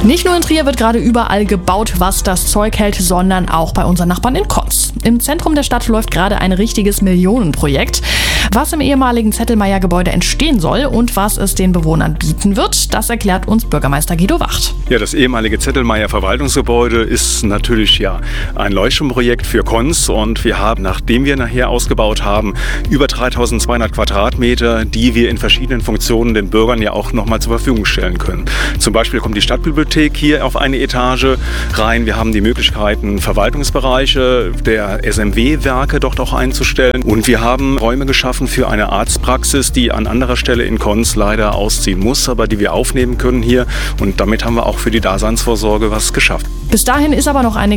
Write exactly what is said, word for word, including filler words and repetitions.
Nicht nur in Trier wird gerade überall gebaut, was das Zeug hält, sondern auch bei unseren Nachbarn in Konz. Im Zentrum der Stadt läuft gerade ein richtiges Millionenprojekt. Was im ehemaligen Zettelmeier-Gebäude entstehen soll und was es den Bewohnern bieten wird, das erklärt uns Bürgermeister Guido Wacht. Ja, das ehemalige Zettelmeier-Verwaltungsgebäude ist natürlich ja ein Leuchtturmprojekt für Konz und wir haben, nachdem wir nachher ausgebaut haben, über dreitausendzweihundert Quadratmeter, die wir in verschiedenen Funktionen den Bürgern ja auch nochmal zur Verfügung stellen können. Zum Beispiel kommt die Stadtbibliothek hier auf eine Etage rein. Wir haben die Möglichkeiten, Verwaltungsbereiche der S M W-Werke dort auch einzustellen. Und wir haben Räume geschaffen für eine Arztpraxis, die an anderer Stelle in Konz leider ausziehen muss, aber die wir aufnehmen können hier. Und damit haben wir auch für die Daseinsvorsorge was geschafft. Bis dahin ist aber noch eine